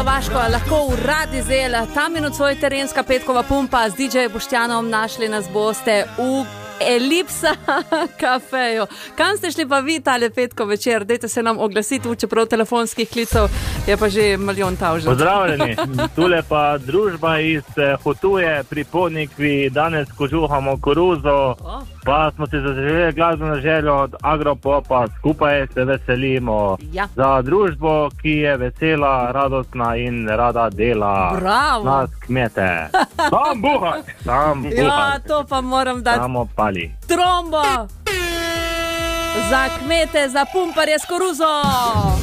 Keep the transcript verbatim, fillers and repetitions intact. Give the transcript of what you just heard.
Vaško, lahko v Radizel, tam in od svoj terenska petkova pumpa z didžej Boštjanom, našli nas boste v Elipsa kafeju. Kam ste šli pa vi tale petko večer? Dajte se nam oglasiti, čeprav telefonskih klicev je pa že milijon tavžen. Pozdravljeni, tule pa družba iz Hotuje pri Ponikvi, danes kožuhamo koruzo, oh. Pa smo se zaželjeli glasbeno željo od Agropopa, skupaj se veselimo ja. Za družbo, ki je vesela, radostna in rada dela. Bravo. Nas kmete. Sam buhaj, sam buhaj. Ja, to pa moram dati. Samo pali. Trombo za kmete, za pumparje s koruzo.